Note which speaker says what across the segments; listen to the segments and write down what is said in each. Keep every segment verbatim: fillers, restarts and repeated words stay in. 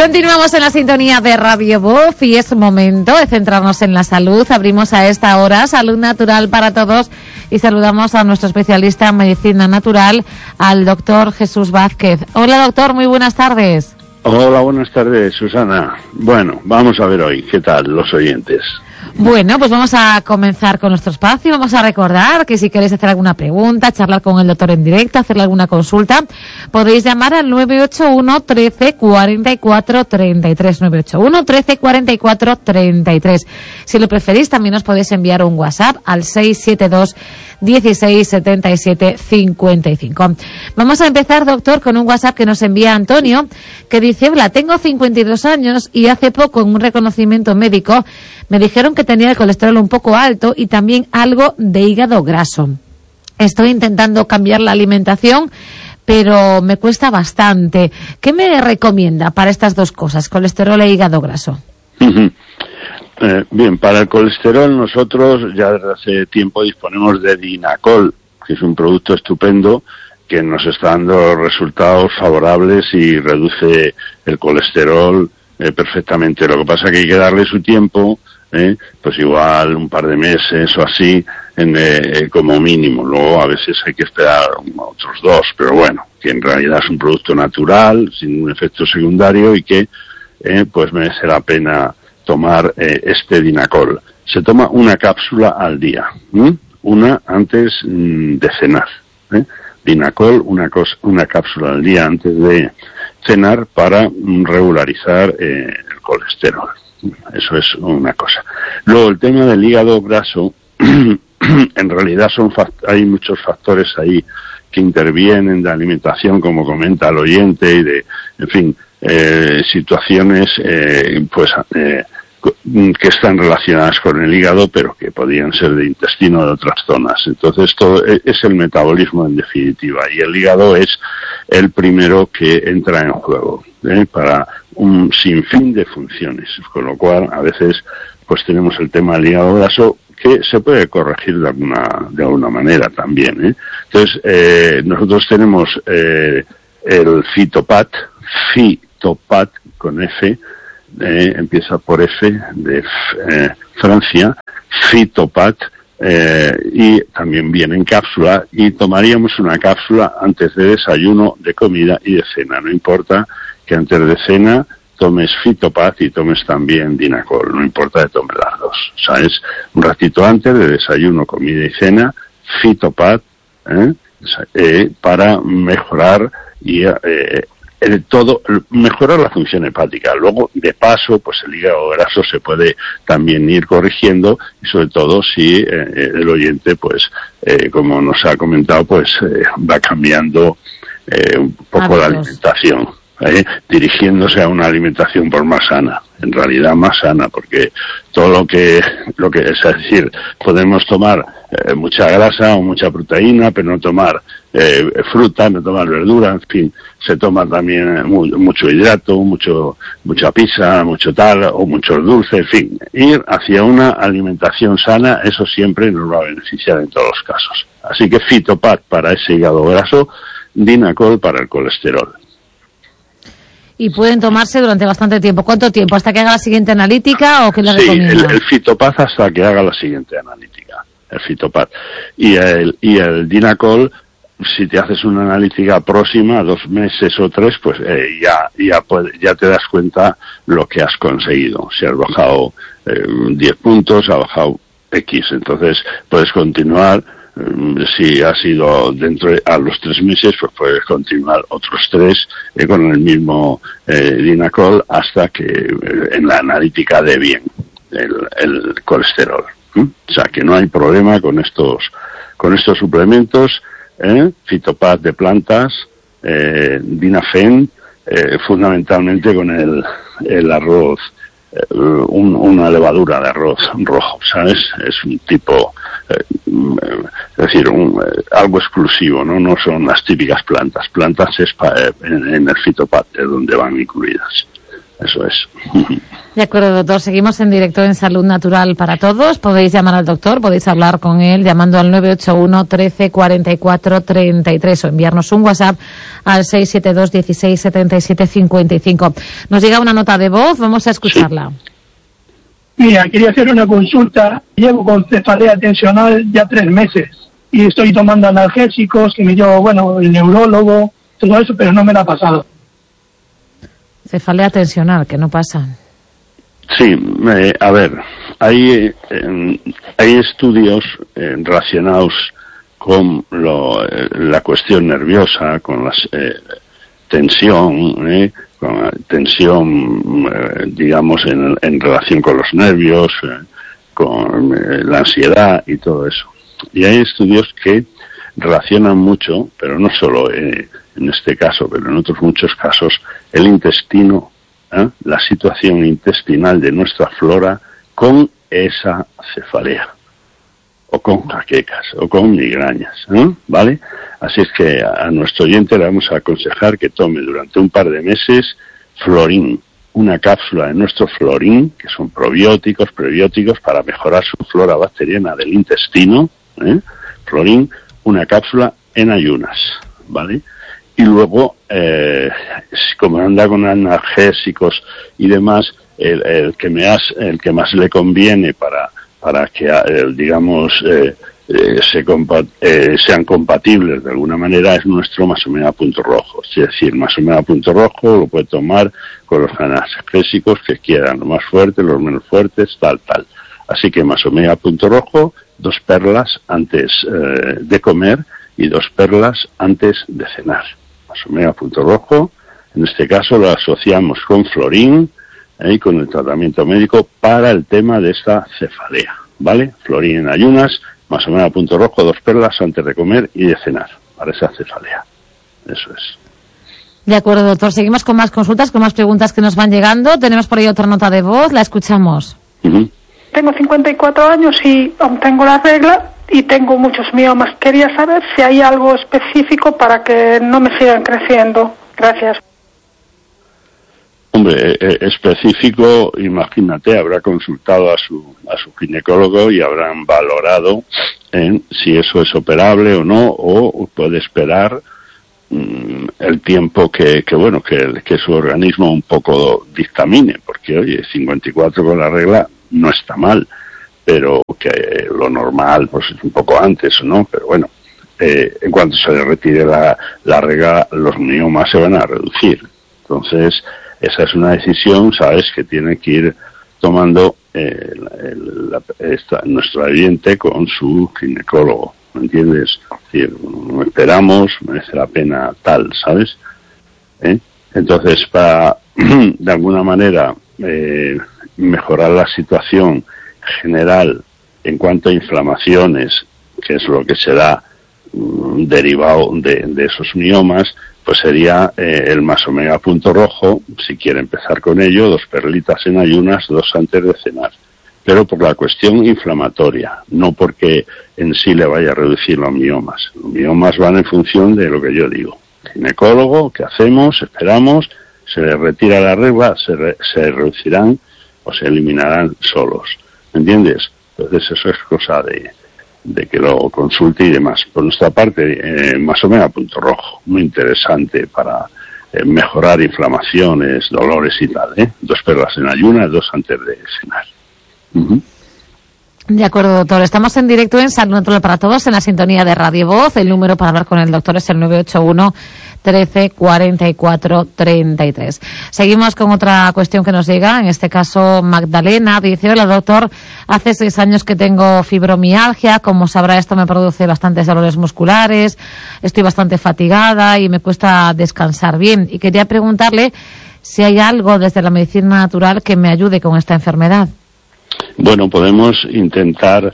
Speaker 1: Continuamos en la sintonía de Radio Voz y es momento de centrarnos en la salud. Abrimos a esta hora Salud Natural para Todos y saludamos a nuestro especialista en medicina natural, al doctor Jesús Vázquez. Hola doctor, muy buenas tardes.
Speaker 2: Hola, buenas tardes, Susana. Bueno, vamos a ver hoy, ¿qué tal los oyentes?
Speaker 1: Bueno, pues vamos a comenzar con nuestro espacio. Vamos a recordar que si queréis hacer alguna pregunta, charlar con el doctor en directo, hacerle alguna consulta, podéis llamar al nueve ocho uno, trece, cuarenta y cuatro, treinta y tres, nueve ocho uno, trece, cuarenta y cuatro, treinta y tres. Si lo preferís, también os podéis enviar un WhatsApp al seis siete dos, dieciséis, setenta y siete, cincuenta y cinco. Vamos a empezar, doctor, con un WhatsApp que nos envía Antonio, que dice: hola, tengo cincuenta y dos años y hace poco en un reconocimiento médico me dijeron que tenía el colesterol un poco alto y también algo de hígado graso. Estoy intentando cambiar la alimentación, pero me cuesta bastante. ¿Qué me recomienda para estas dos cosas, colesterol e hígado graso?
Speaker 2: Uh-huh. Eh, bien, para el colesterol nosotros ya desde hace tiempo disponemos de Dinacol, que es un producto estupendo que nos está dando resultados favorables y reduce el colesterol eh, perfectamente. Lo que pasa es que hay que darle su tiempo, eh, pues igual un par de meses o así, en, eh, como mínimo. Luego a veces hay que esperar otros dos, pero bueno, que en realidad es un producto natural, sin un efecto secundario y que eh, pues merece la pena tomar eh, este Dinacol. Se toma una cápsula al día, ¿eh? una antes mm, de cenar. ¿eh? Dinacol, una, cosa, una cápsula al día antes de cenar para mm, regularizar eh, el colesterol. Eso es una cosa. Luego, el tema del hígado graso, en realidad son hay muchos factores ahí que intervienen de alimentación, como comenta el oyente, y de, en fin, eh, situaciones eh, pues eh, que están relacionadas con el hígado, pero que podrían ser de intestino de otras zonas. Entonces, todo es el metabolismo en definitiva, y el hígado es el primero que entra en juego ¿eh? para un sinfín de funciones, con lo cual a veces pues tenemos el tema del hígado graso, que se puede corregir de alguna de alguna manera también. ¿eh? Entonces, eh, nosotros tenemos eh, el Fitopat, Fitopat con F, eh, empieza por F de eh, Francia, Fitopat, eh, y también viene en cápsula, y tomaríamos una cápsula antes de desayuno, de comida y de cena. No importa que antes de cena tomes Fitopat y tomes también Dinacol, no importa que tomes las dos. O sea, es un ratito antes de desayuno, comida y cena, Fitopat, ¿eh? Eh, para mejorar y eh, el todo, mejorar la función hepática. Luego, de paso, pues el hígado graso se puede también ir corrigiendo, y sobre todo si eh, el oyente, pues, eh, como nos ha comentado, pues eh, va cambiando eh, un poco la alimentación. ¿Eh? dirigiéndose a una alimentación por más sana, en realidad más sana, porque todo lo que, lo que es decir, podemos tomar eh, mucha grasa o mucha proteína, pero no tomar eh, fruta, no tomar verdura, en fin, se toma también eh, mu mucho hidrato, mucho mucha pizza, mucho tal, o muchos dulces, en fin, ir hacia una alimentación sana, eso siempre nos va a beneficiar en todos los casos. Así que Fitopat para ese hígado graso, Dinacol para el colesterol.
Speaker 1: Y pueden tomarse durante bastante tiempo. ¿Cuánto tiempo? ¿Hasta que haga la siguiente analítica o qué le
Speaker 2: sí,
Speaker 1: recomienda?
Speaker 2: Sí, el, el Fitopat hasta que haga la siguiente analítica. El Fitopat. Y el, y el Dinacol, si te haces una analítica próxima, dos meses o tres, pues eh, ya ya puede, ya te das cuenta lo que has conseguido. Si has bajado eh, diez puntos, has bajado X. Entonces puedes continuar. Si ha sido dentro de, a los tres meses, pues puedes continuar otros tres eh, con el mismo eh, Dinacol hasta que eh, en la analítica dé bien el, el colesterol. ¿eh? O sea que no hay problema con estos con estos suplementos, ¿eh? Fitopat de plantas, eh, Dinafen, eh, fundamentalmente con el, el arroz, eh, un, una levadura de arroz rojo, ¿sabes? Es un tipo... Eh, es decir, un, eh, algo exclusivo, ¿no? No son las típicas plantas. Plantas es pa, eh, en, en el Fitopat, es donde van incluidas. Eso es.
Speaker 1: De acuerdo, doctor. Seguimos en directo en Salud Natural para Todos. Podéis llamar al doctor, podéis hablar con él llamando al nueve ocho uno, trece, cuarenta y cuatro, treinta y tres o enviarnos un WhatsApp al seis siete dos, dieciséis, setenta y siete, cincuenta y cinco. Nos llega una nota de voz, vamos a escucharla.
Speaker 3: Sí. Mira, quería hacer una consulta. Llevo con cefalea tensional ya tres meses y estoy tomando analgésicos que me dio, bueno, el neurólogo, todo eso, pero no me la ha pasado.
Speaker 1: Cefalea tensional, que no pasa.
Speaker 2: Sí, eh, a ver, hay, eh, hay estudios eh, relacionados con lo, eh, la cuestión nerviosa, con la eh, tensión, eh, con la tensión, eh, digamos, en, en relación con los nervios, eh, con eh, la ansiedad y todo eso. Y hay estudios que relacionan mucho, pero no solo eh, en este caso, pero en otros muchos casos, el intestino, ¿eh? la situación intestinal de nuestra flora con esa cefalea, o con jaquecas, o con migrañas, ¿eh? ¿Vale? Así es que a nuestro oyente le vamos a aconsejar que tome durante un par de meses Florín, una cápsula de nuestro Florín, que son probióticos, prebióticos, para mejorar su flora bacteriana del intestino, ¿eh? Florín, una cápsula en ayunas, ¿vale? Y luego, eh, como anda con analgésicos y demás, el, el que me has, el que más le conviene para para que, eh, digamos, eh, eh, se compa eh, sean compatibles de alguna manera es nuestro Masomega Punto Rojo. Es decir, Masomega Punto Rojo lo puede tomar con los analgésicos que quieran, los más fuertes, los menos fuertes, tal, tal. Así que Masomega Punto Rojo, dos perlas antes eh, de comer y dos perlas antes de cenar. Masomega Punto Rojo, en este caso lo asociamos con Florín eh, y con el tratamiento médico para el tema de esta cefalea, ¿vale? Florín en ayunas, Masomega Punto Rojo, dos perlas antes de comer y de cenar, para esa cefalea. Eso es.
Speaker 1: De acuerdo, doctor. Seguimos con más consultas, con más preguntas que nos van llegando. Tenemos por ahí otra nota de voz, la escuchamos.
Speaker 2: Uh-huh.
Speaker 4: Tengo cincuenta y cuatro años y aún tengo la regla y tengo muchos miomas. Quería saber si hay algo específico para que no me sigan creciendo. Gracias.
Speaker 2: Hombre, eh, específico, imagínate, habrá consultado a su a su ginecólogo y habrán valorado eh, si eso es operable o no, o puede esperar mm, el tiempo que, que bueno, que, que su organismo un poco dictamine, porque oye, cincuenta y cuatro con la regla no está mal, pero que lo normal pues es un poco antes, ¿no? Pero bueno, eh, en cuanto se le retire la, la regla, los miomas se van a reducir. Entonces, esa es una decisión, ¿sabes?, que tiene que ir tomando eh, el, la, esta, nuestro oyente con su ginecólogo, ¿me entiendes? Es decir, no esperamos, merece la pena tal, ¿sabes? ¿Eh? Entonces, para, de alguna manera, eh, mejorar la situación general en cuanto a inflamaciones, que es lo que se da um, derivado de, de esos miomas, pues sería eh, el Masomega Punto Rojo, si quiere empezar con ello, dos perlitas en ayunas, dos antes de cenar. Pero por la cuestión inflamatoria, no porque en sí le vaya a reducir los miomas. Los miomas van en función de lo que yo digo. Ginecólogo, ¿qué hacemos? Esperamos, se le retira la regla, se, re, se reducirán o se eliminarán solos. ¿Me entiendes? Entonces eso es cosa de... de que lo consulte y demás. Por nuestra parte, eh, Masomega Punto Rojo, muy interesante para eh, mejorar inflamaciones, dolores y tal, ¿eh? Dos perlas en ayunas, dos antes de cenar. Uh-huh.
Speaker 1: De acuerdo, doctor. Estamos en directo en Salud Natural para Todos, en la sintonía de Radio Voz. El número para hablar con el doctor es el nueve ocho uno, trece, cuarenta y cuatro, treinta y tres. Seguimos con otra cuestión que nos llega, en este caso Magdalena. Dice: hola, doctor, hace seis años que tengo fibromialgia. Como sabrá, esto me produce bastantes dolores musculares, estoy bastante fatigada y me cuesta descansar bien. Y quería preguntarle si hay algo desde la medicina natural que me ayude con esta enfermedad.
Speaker 2: Bueno, podemos intentar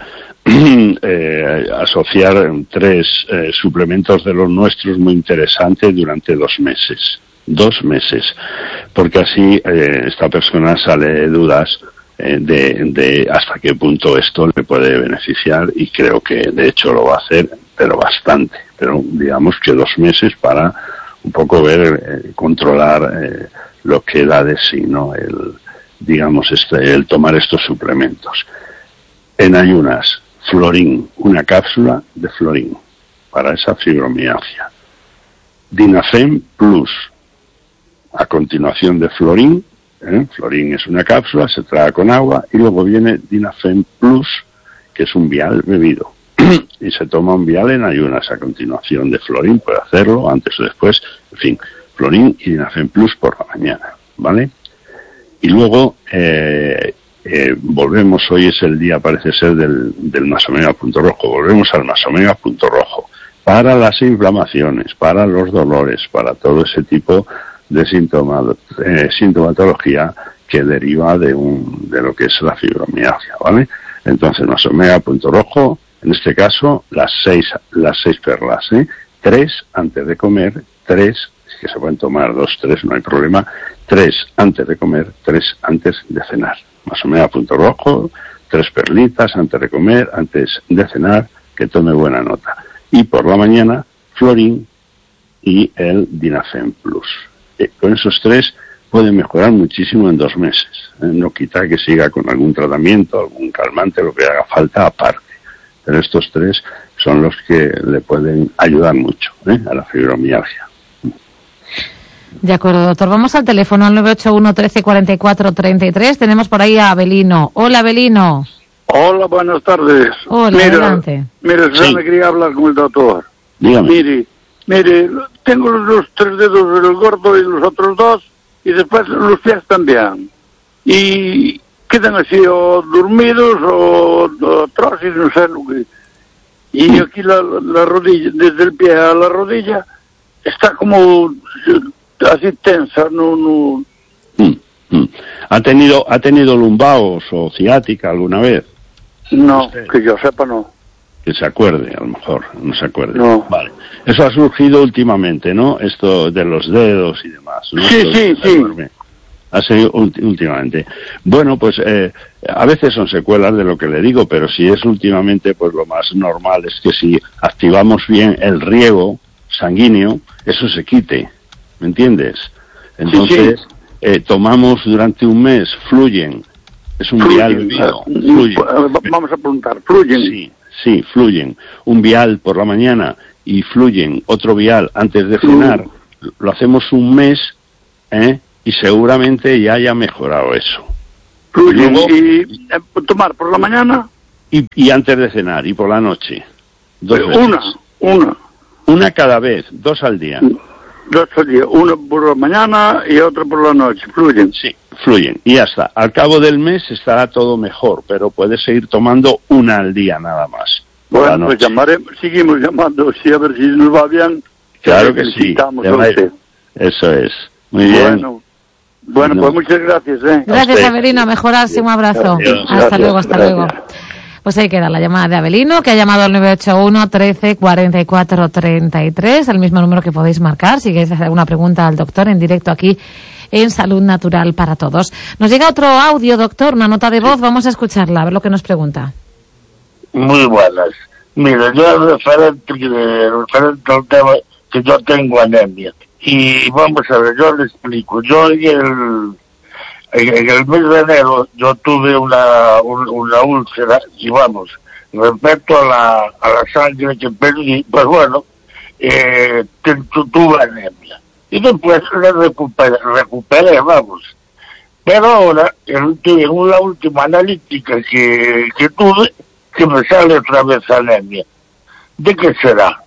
Speaker 2: eh, asociar tres eh, suplementos de los nuestros muy interesantes durante dos meses. Dos meses. Porque así eh, esta persona sale de dudas eh, de, de hasta qué punto esto le puede beneficiar, y creo que de hecho lo va a hacer, pero bastante. Pero digamos que dos meses para un poco ver, eh, controlar eh, lo que da de sí, ¿no? El, digamos, este, el tomar estos suplementos. En ayunas, Florin, una cápsula de Florin para esa fibromialgia. Dinafem Plus, a continuación de Florin, ¿eh? Florin es una cápsula, se traga con agua, y luego viene Dinafem Plus, que es un vial bebido. Y se toma un vial en ayunas a continuación de Florin, puede hacerlo antes o después, en fin, Florin y Dinafem Plus por la mañana, ¿vale? Y luego eh, eh, volvemos, hoy es el día, parece ser, del, del Masomega Punto Rojo, volvemos al Masomega Punto Rojo, para las inflamaciones, para los dolores, para todo ese tipo de síntoma, eh, sintomatología que deriva de, un, de lo que es la fibromialgia, ¿vale? Entonces, Masomega Punto Rojo, en este caso, las seis, las seis perlas, ¿eh? Tres antes de comer, tres, que se pueden tomar dos, tres, no hay problema, tres antes de comer, tres antes de cenar. Masomega Punto Rojo, tres perlitas antes de comer, antes de cenar, que tome buena nota. Y por la mañana, Florin y el Dinafem Plus. Eh, con esos tres pueden mejorar muchísimo en dos meses. Eh, no quita que siga con algún tratamiento, algún calmante, lo que haga falta aparte. Pero estos tres son los que le pueden ayudar mucho, ¿eh? a la fibromialgia.
Speaker 1: De acuerdo, doctor. Vamos al teléfono al nueve ocho uno, trece, cuarenta y cuatro, treinta y tres. Tenemos por ahí a Abelino. Hola, Abelino.
Speaker 5: Hola, buenas tardes.
Speaker 1: Hola,
Speaker 5: mira,
Speaker 1: adelante.
Speaker 5: Mire,
Speaker 2: Sí.
Speaker 5: me quería hablar con el doctor.
Speaker 2: Dígame.
Speaker 5: Mire, mire, tengo los tres dedos del gordo y los otros dos, y después los pies también. Y quedan así o dormidos o, o atrás y no sé lo que... Y aquí la, la rodilla, desde el pie a la rodilla, está como así tensa, no... no...
Speaker 2: Mm, mm. ¿Ha tenido, ha tenido lumbaos o ciática alguna vez?
Speaker 5: No,
Speaker 2: Sí.
Speaker 5: que yo sepa no.
Speaker 2: Que se acuerde, a lo mejor, no se acuerde.
Speaker 5: No.
Speaker 2: Vale. Eso ha surgido últimamente, ¿no? Esto de los dedos y demás, ¿no?
Speaker 5: Sí,
Speaker 2: Esto
Speaker 5: sí,
Speaker 2: de
Speaker 5: sí.
Speaker 2: duerme. Ha sido ulti- últimamente. Bueno, pues eh, a veces son secuelas de lo que le digo, pero si es últimamente, pues lo más normal es que si activamos bien el riego sanguíneo, eso se quite, ¿me entiendes? Entonces,
Speaker 5: Sí, sí.
Speaker 2: Eh, tomamos durante un mes, Fluyen, es un vial bebido,
Speaker 5: eh,
Speaker 2: Fluyen.
Speaker 5: eh, Vamos a preguntar, fluyen.
Speaker 2: Sí, sí, Fluyen. Un vial por la mañana y Fluyen otro vial antes de cenar. Lo hacemos un mes, ¿eh? Y seguramente ya haya mejorado eso.
Speaker 5: Fluyen.
Speaker 2: Luego-
Speaker 5: Y eh, tomar por la mañana,
Speaker 2: Y, y antes de cenar y por la noche. Dos
Speaker 5: eh,
Speaker 2: veces.
Speaker 5: una, una,
Speaker 2: Una cada vez, dos al día.
Speaker 5: dos al día, una por la mañana y otra por la noche, fluyen.
Speaker 2: Sí, Fluyen. Y ya está. Al cabo del mes estará todo mejor, pero puedes seguir tomando una al día nada más. Por la
Speaker 5: Bueno, pues
Speaker 2: noche.
Speaker 5: llamaremos, seguimos llamando, sí, a ver si nos va bien.
Speaker 2: Claro que sí.
Speaker 5: Necesitamos
Speaker 2: Ya
Speaker 5: a
Speaker 2: va a ir.
Speaker 5: usted.
Speaker 2: Eso es. Muy bien.
Speaker 5: Bueno, bueno,
Speaker 2: No.
Speaker 5: pues muchas gracias, ¿eh?
Speaker 1: Gracias,
Speaker 2: usted.
Speaker 1: Abelino. A mejorarse. Un abrazo.
Speaker 2: Adiós.
Speaker 1: Hasta
Speaker 5: Gracias,
Speaker 1: luego, hasta
Speaker 5: gracias.
Speaker 1: luego. Pues ahí queda la llamada de Abelino, que ha llamado al nueve ocho uno, trece, cuarenta y cuatro, treinta y tres, el mismo número que podéis marcar si queréis hacer alguna pregunta al doctor en directo aquí en Salud Natural para Todos. Nos llega otro audio, doctor, una nota de voz. Vamos a escucharla, a ver lo que nos pregunta.
Speaker 6: Muy buenas. Mire, yo referente, eh, referente al tema que yo tengo anemia. Y vamos a ver, yo le explico. Yo en el, en, en el mes de enero yo tuve una, un- una úlcera y vamos, respecto a la, a la sangre que perdí, pues bueno, eh, te- tu- tuve anemia. Y después la recuperé, recuperé, vamos. Pero ahora, en, en una última analítica que, que tuve, que me sale otra vez anemia. ¿De qué será?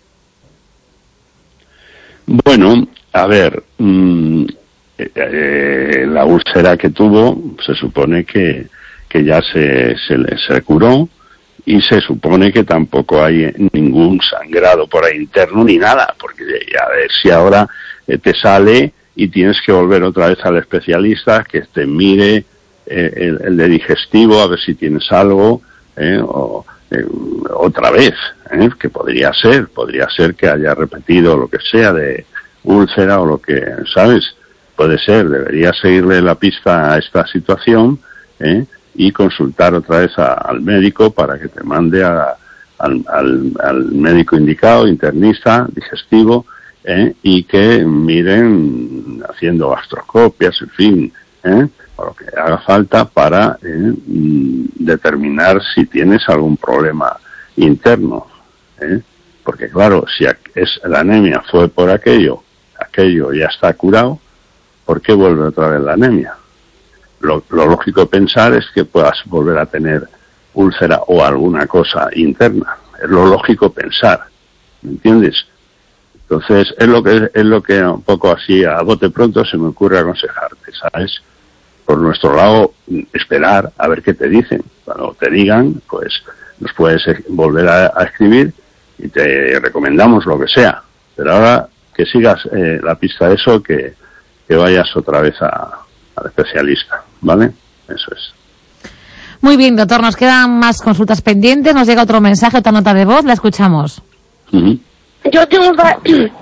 Speaker 2: Bueno, a ver, mmm, eh, eh, la úlcera que tuvo se supone que, que ya se, se, le- se curó y se supone que tampoco hay ningún sangrado por ahí interno ni nada, porque a ver si ahora eh, te sale y tienes que volver otra vez al especialista que te mire eh, el, el de digestivo a ver si tienes algo, eh, o eh, otra vez, ¿eh? Que podría ser, podría ser que haya repetido lo que sea de úlcera o lo que, ¿sabes? Puede ser, debería seguirle la pista a esta situación, ¿eh? Y consultar otra vez a, al médico para que te mande a, al, al, al médico indicado, internista, digestivo, ¿eh? Y que miren haciendo gastroscopias, en fin, ¿eh? o lo que haga falta para eh, determinar si tienes algún problema interno, ¿eh? Porque claro, si es la anemia fue por aquello, aquello ya está curado, ¿por qué vuelve otra vez la anemia? Lo, lo lógico de pensar es que puedas volver a tener úlcera o alguna cosa interna. Es lo lógico pensar, ¿me entiendes? Entonces, es lo que es lo que un poco así a bote pronto se me ocurre aconsejarte, ¿sabes? Por nuestro lado, esperar a ver qué te dicen. Cuando te digan, pues nos puedes volver a, a escribir y te recomendamos lo que sea. Pero ahora que sigas eh, la pista de eso, que, que vayas otra vez a, al especialista, ¿vale? Eso es.
Speaker 1: Muy bien, doctor, nos quedan más consultas pendientes, nos llega otro mensaje, otra nota de voz, la escuchamos.
Speaker 2: Uh-huh.
Speaker 7: Yo tengo va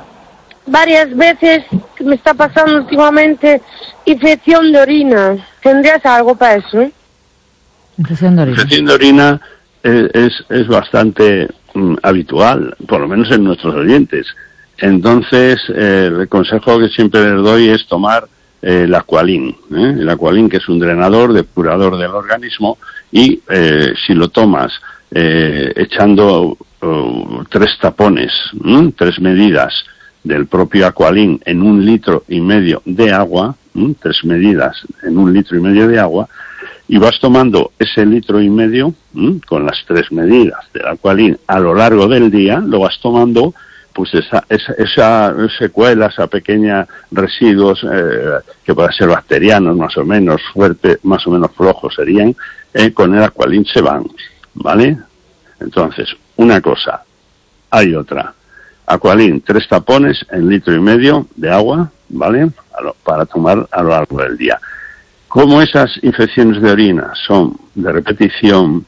Speaker 7: varias veces que me está pasando últimamente infección de orina. ¿Tendrías algo para eso?
Speaker 1: Infección de orina.
Speaker 2: Infección de orina es, es, es bastante mm, habitual, por lo menos en nuestros oyentes. Entonces, eh, el consejo que siempre les doy es tomar eh, el Aqualin, ¿eh? el Aqualin, que es un drenador, depurador del organismo, y eh, si lo tomas eh, echando uh, tres tapones, ¿eh? tres medidas del propio Aqualin en un litro y medio de agua, ¿eh? tres medidas en un litro y medio de agua, y vas tomando ese litro y medio ¿eh? con las tres medidas del Aqualin a lo largo del día, lo vas tomando, pues esa, esa, esa secuela, esa pequeña residuos eh, que pueden ser bacterianos más o menos fuertes, más o menos flojos serían, eh, con el Aqualin se van, ¿vale? Entonces, una cosa, hay otra. Aqualin, tres tapones en litro y medio de agua, ¿vale? A lo, para tomar a lo largo del día. Como esas infecciones de orina son de repetición,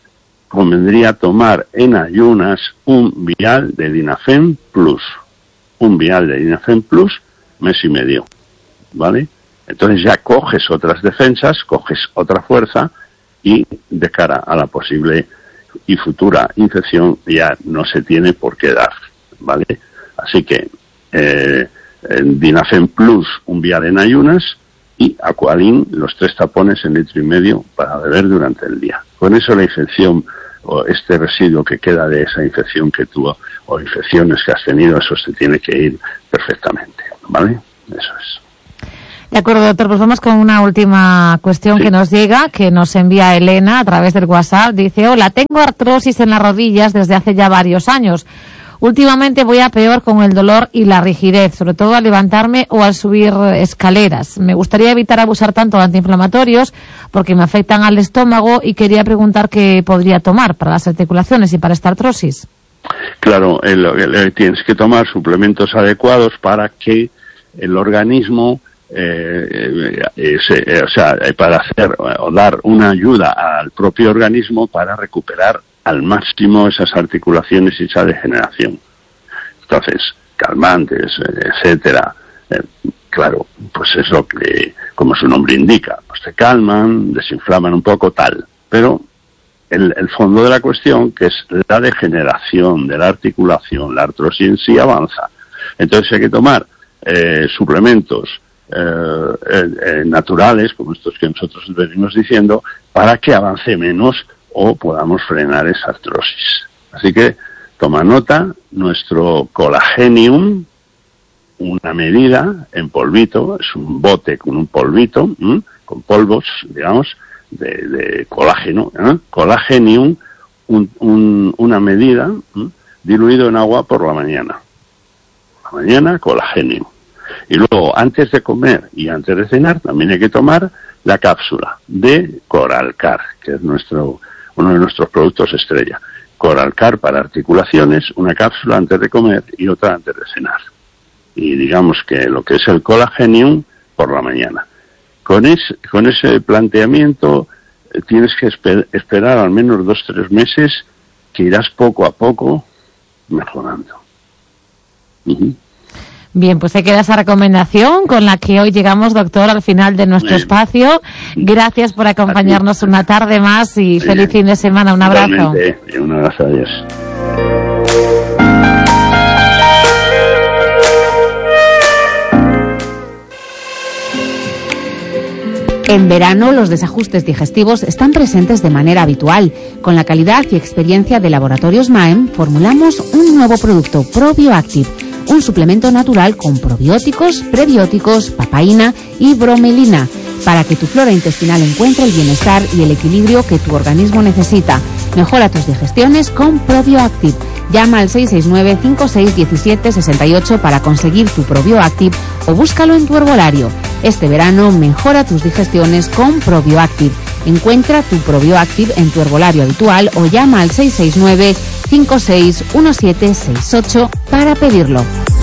Speaker 2: convendría tomar en ayunas un vial de Dinafen Plus. Un vial de Dinafen Plus, mes y medio, ¿vale? Entonces ya coges otras defensas, coges otra fuerza y de cara a la posible y futura infección ya no se tiene por qué dar, ¿vale? Así que eh, Dinafen Plus, un vial en ayunas, y Aqualin, los tres tapones en litro y medio para beber durante el día. Con eso la infección o este residuo que queda de esa infección que tuvo o infecciones que has tenido, eso se tiene que ir perfectamente, ¿vale? Eso es.
Speaker 1: De acuerdo, doctor, pues vamos con una última cuestión sí. que nos llega, que nos envía Elena a través del WhatsApp. Dice, hola, tengo artrosis en las rodillas desde hace ya varios años. Últimamente voy a peor con el dolor y la rigidez, sobre todo al levantarme o al subir escaleras. Me gustaría evitar abusar tanto de antiinflamatorios porque me afectan al estómago y quería preguntar qué podría tomar para las articulaciones y para esta artrosis.
Speaker 2: Claro, el, el, tienes que tomar suplementos adecuados para que el organismo, eh, eh, se, eh, o sea, para hacer o dar una ayuda al propio organismo para recuperar al máximo esas articulaciones y esa degeneración. Entonces, calmantes, etcétera, eh, claro, pues es lo que, como su nombre indica, pues te calman, desinflaman un poco, tal. Pero el, el fondo de la cuestión, que es la degeneración de la articulación, la artrosis en sí avanza. Entonces hay que tomar eh, suplementos eh, eh, naturales, como estos que nosotros venimos diciendo, para que avance menos o podamos frenar esa artrosis. Así que toma nota, nuestro Colagenium, una medida en polvito, es un bote con un polvito, ¿eh? con polvos, digamos, de, de colágeno, ¿eh? Colagenium, un, un, una medida ¿eh? diluido en agua por la mañana. Por la mañana, Colagenium. Y luego, antes de comer y antes de cenar, también hay que tomar la cápsula de Coralcar, que es nuestro uno de nuestros productos estrella. Coralcar para articulaciones, una cápsula antes de comer y otra antes de cenar. Y digamos que lo que es el Colagenium por la mañana. Con, es, con ese planteamiento eh, tienes que esper, esperar al menos dos o tres meses que irás poco a poco mejorando. Uh-huh.
Speaker 1: Bien, pues se queda esa recomendación con la que hoy llegamos, doctor, al final de nuestro Bien. espacio. Gracias por acompañarnos una tarde más y Bien. feliz fin de semana. Un abrazo.
Speaker 2: Igualmente. Un abrazo, adiós.
Speaker 8: En verano, los desajustes digestivos están presentes de manera habitual. Con la calidad y experiencia de Laboratorios Maem, formulamos un nuevo producto, ProbioActive, un suplemento natural con probióticos, prebióticos, papaína y bromelina, para que tu flora intestinal encuentre el bienestar y el equilibrio que tu organismo necesita. Mejora tus digestiones con ProbioActive. Llama al seis seis nueve, cinco seis uno siete, seis ocho para conseguir tu ProbioActive o búscalo en tu herbolario. Este verano mejora tus digestiones con ProbioActive. Encuentra tu ProbioActive en tu herbolario habitual o llama al seis seis nueve, cinco seis uno siete, seis ocho para pedirlo.